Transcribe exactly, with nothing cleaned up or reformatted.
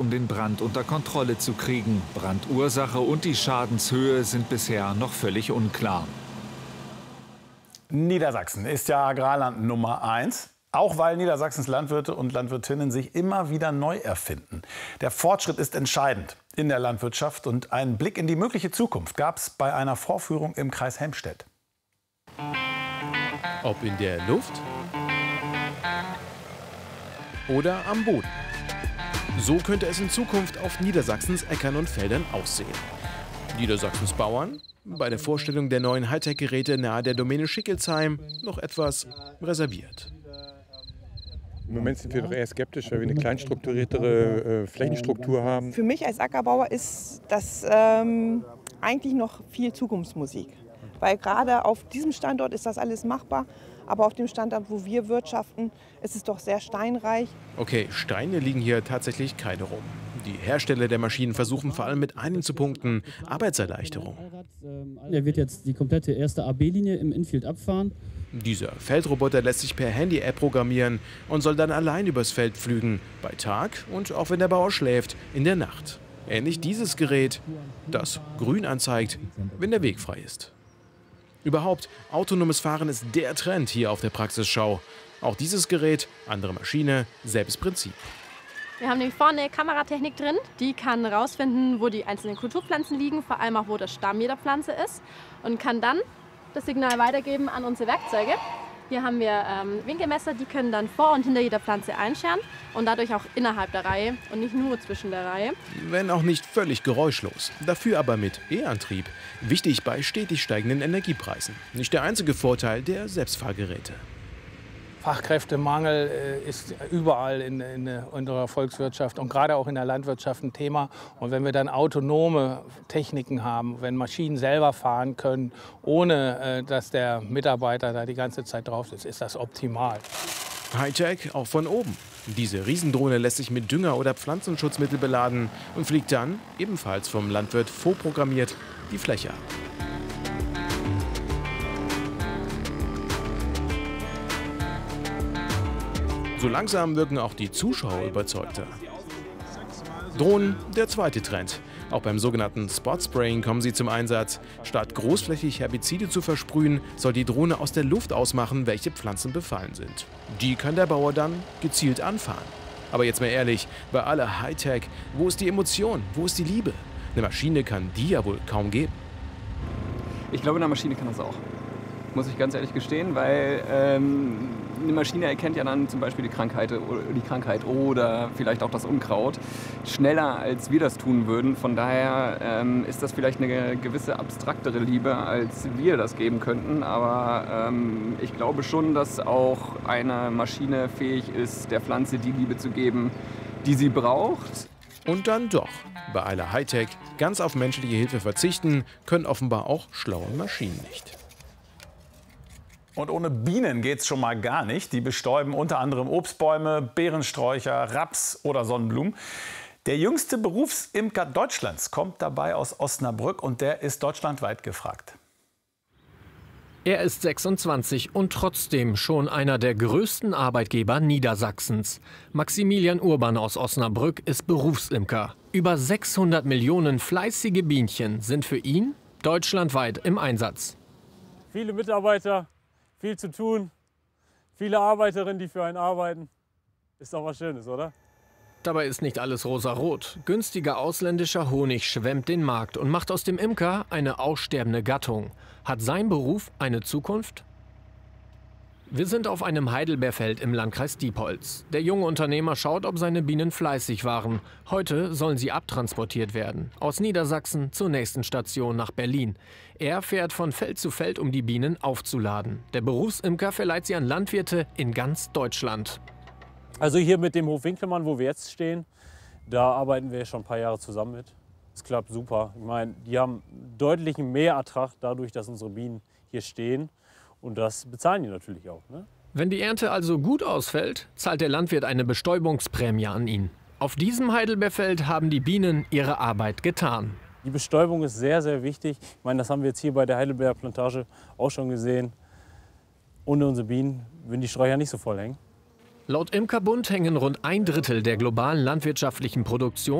versuchen, den Brand unter Kontrolle zu kriegen. Brandursache und die Schadenshöhe sind bisher noch völlig unklar. Niedersachsen ist ja Agrarland Nummer eins. Auch weil Niedersachsens Landwirte und Landwirtinnen sich immer wieder neu erfinden. Der Fortschritt ist entscheidend in der Landwirtschaft und einen Blick in die mögliche Zukunft gab es bei einer Vorführung im Kreis Helmstedt. Ob in der Luft oder am Boden. So könnte es in Zukunft auf Niedersachsens Äckern und Feldern aussehen. Niedersachsens Bauern bei der Vorstellung der neuen Hightech-Geräte nahe der Domäne Schickelsheim noch etwas reserviert. Im Moment sind wir doch eher skeptisch, weil wir eine kleinstrukturiertere äh, Flächenstruktur haben. Für mich als Ackerbauer ist das ähm, eigentlich noch viel Zukunftsmusik. Weil gerade auf diesem Standort ist das alles machbar. Aber auf dem Standort, wo wir wirtschaften, ist es doch sehr steinreich. Okay, Steine liegen hier tatsächlich keine rum. Die Hersteller der Maschinen versuchen vor allem mit einem zu punkten: Arbeitserleichterung. Er wird jetzt die komplette erste A B-Linie im Infield abfahren. Dieser Feldroboter lässt sich per Handy-App programmieren und soll dann allein übers Feld pflügen. Bei Tag und auch wenn der Bauer schläft, in der Nacht. Ähnlich dieses Gerät, das grün anzeigt, wenn der Weg frei ist. Überhaupt, autonomes Fahren ist der Trend hier auf der Praxisschau. Auch dieses Gerät, andere Maschine, selbes Prinzip. Wir haben nämlich vorne eine Kameratechnik drin, die kann rausfinden, wo die einzelnen Kulturpflanzen liegen, vor allem auch wo der Stamm jeder Pflanze ist und kann dann das Signal weitergeben an unsere Werkzeuge. Hier haben wir ähm, Winkelmesser, die können dann vor und hinter jeder Pflanze einscheren und dadurch auch innerhalb der Reihe und nicht nur zwischen der Reihe. Wenn auch nicht völlig geräuschlos, dafür aber mit E-Antrieb. Wichtig bei stetig steigenden Energiepreisen. Nicht der einzige Vorteil der Selbstfahrgeräte. Fachkräftemangel ist überall in, in unserer Volkswirtschaft und gerade auch in der Landwirtschaft ein Thema. Und wenn wir dann autonome Techniken haben, wenn Maschinen selber fahren können, ohne dass der Mitarbeiter da die ganze Zeit drauf sitzt, ist das optimal. Hightech auch von oben. Diese Riesendrohne lässt sich mit Dünger oder Pflanzenschutzmittel beladen und fliegt dann, ebenfalls vom Landwirt vorprogrammiert, die Fläche ab. So langsam wirken auch die Zuschauer überzeugter. Drohnen, der zweite Trend. Auch beim sogenannten Spot-Spraying kommen sie zum Einsatz. Statt großflächig Herbizide zu versprühen, soll die Drohne aus der Luft ausmachen, welche Pflanzen befallen sind. Die kann der Bauer dann gezielt anfahren. Aber jetzt mal ehrlich, bei aller Hightech, wo ist die Emotion, wo ist die Liebe? Eine Maschine kann die ja wohl kaum geben. Ich glaube, eine Maschine kann das auch. Muss ich ganz ehrlich gestehen, weil ähm, eine Maschine erkennt ja dann zum Beispiel die Krankheit, die Krankheit oder vielleicht auch das Unkraut schneller, als wir das tun würden. Von daher ähm, ist das vielleicht eine gewisse abstraktere Liebe, als wir das geben könnten. Aber ähm, ich glaube schon, dass auch eine Maschine fähig ist, der Pflanze die Liebe zu geben, die sie braucht. Und dann doch, bei aller Hightech ganz auf menschliche Hilfe verzichten, können offenbar auch schlaue Maschinen nicht. Und ohne Bienen geht's schon mal gar nicht. Die bestäuben unter anderem Obstbäume, Beerensträucher, Raps oder Sonnenblumen. Der jüngste Berufsimker Deutschlands kommt dabei aus Osnabrück und der ist deutschlandweit gefragt. Er ist sechsundzwanzig und trotzdem schon einer der größten Arbeitgeber Niedersachsens. Maximilian Urban aus Osnabrück ist Berufsimker. Über sechshundert Millionen fleißige Bienchen sind für ihn deutschlandweit im Einsatz. Viele Mitarbeiter, viel zu tun, viele Arbeiterinnen, die für einen arbeiten. Ist doch was Schönes, oder? Dabei ist nicht alles rosarot. Günstiger ausländischer Honig schwemmt den Markt und macht aus dem Imker eine aussterbende Gattung. Hat sein Beruf eine Zukunft? Wir sind auf einem Heidelbeerfeld im Landkreis Diepholz. Der junge Unternehmer schaut, ob seine Bienen fleißig waren. Heute sollen sie abtransportiert werden. Aus Niedersachsen zur nächsten Station nach Berlin. Er fährt von Feld zu Feld, um die Bienen aufzuladen. Der Berufsimker verleiht sie an Landwirte in ganz Deutschland. Also hier mit dem Hof Winkelmann, wo wir jetzt stehen, da arbeiten wir schon ein paar Jahre zusammen mit. Es klappt super. Ich meine, die haben deutlichen Mehrertrag dadurch, dass unsere Bienen hier stehen. Und das bezahlen die natürlich auch, ne? Wenn die Ernte also gut ausfällt, zahlt der Landwirt eine Bestäubungsprämie an ihn. Auf diesem Heidelbeerfeld haben die Bienen ihre Arbeit getan. Die Bestäubung ist sehr, sehr wichtig. Ich meine, das haben wir jetzt hier bei der Heidelbeerplantage auch schon gesehen. Ohne unsere Bienen würden die Sträucher nicht so voll hängen. Laut Imkerbund hängen rund ein Drittel der globalen landwirtschaftlichen Produktion